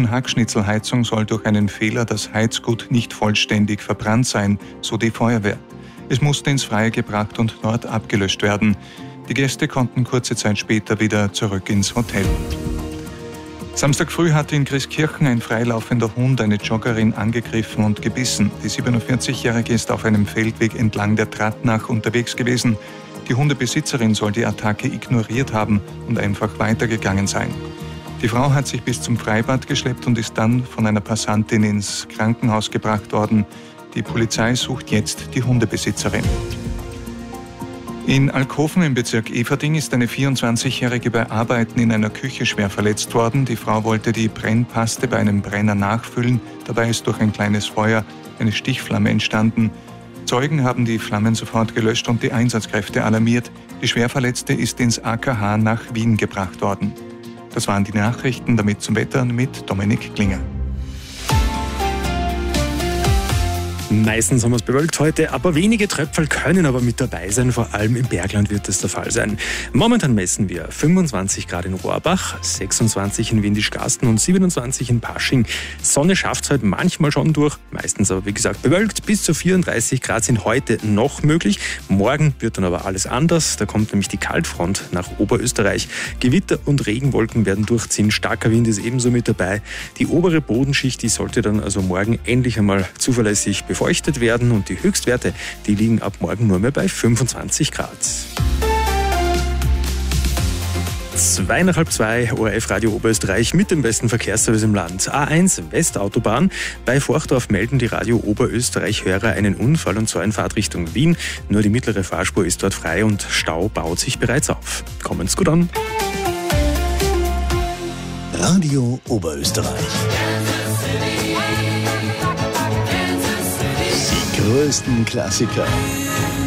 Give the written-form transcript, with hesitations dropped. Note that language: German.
deren Hackschnitzelheizung soll durch einen Fehler das Heizgut nicht vollständig verbrannt sein, so die Feuerwehr. Es musste ins Freie gebracht und dort abgelöscht werden. Die Gäste konnten kurze Zeit später wieder zurück ins Hotel. Samstag früh hatte in Grieskirchen ein freilaufender Hund eine Joggerin angegriffen und gebissen. Die 47-Jährige ist auf einem Feldweg entlang der Tratnach unterwegs gewesen. Die Hundebesitzerin soll die Attacke ignoriert haben und einfach weitergegangen sein. Die Frau hat sich bis zum Freibad geschleppt und ist dann von einer Passantin ins Krankenhaus gebracht worden. Die Polizei sucht jetzt die Hundebesitzerin. In Alkoven im Bezirk Everding ist eine 24-Jährige bei Arbeiten in einer Küche schwer verletzt worden. Die Frau wollte die Brennpaste bei einem Brenner nachfüllen. Dabei ist durch ein kleines Feuer eine Stichflamme entstanden. Zeugen haben die Flammen sofort gelöscht und die Einsatzkräfte alarmiert. Die Schwerverletzte ist ins AKH nach Wien gebracht worden. Das waren die Nachrichten, damit zum Wetter mit Dominik Klinger. Meistens haben wir es bewölkt heute, aber wenige Tröpfel können aber mit dabei sein. Vor allem im Bergland wird es der Fall sein. Momentan messen wir 25 Grad in Rohrbach, 26 in Windischgarsten und 27 in Pasching. Sonne schafft es halt manchmal schon durch, meistens aber wie gesagt bewölkt. Bis zu 34 Grad sind heute noch möglich. Morgen wird dann aber alles anders. Da kommt nämlich die Kaltfront nach Oberösterreich. Gewitter und Regenwolken werden durchziehen. Starker Wind ist ebenso mit dabei. Die obere Bodenschicht, die sollte dann also morgen endlich einmal zuverlässig befeuchtet werden und die Höchstwerte, die liegen ab morgen nur mehr bei 25 Grad. 2:30, ORF Radio Oberösterreich mit dem besten Verkehrsservice im Land. A1 Westautobahn. Bei Forchdorf melden die Radio Oberösterreich-Hörer einen Unfall und zwar in Fahrtrichtung Wien. Nur die mittlere Fahrspur ist dort frei und Stau baut sich bereits auf. Kommen's gut an. Radio Oberösterreich. Die größten Klassiker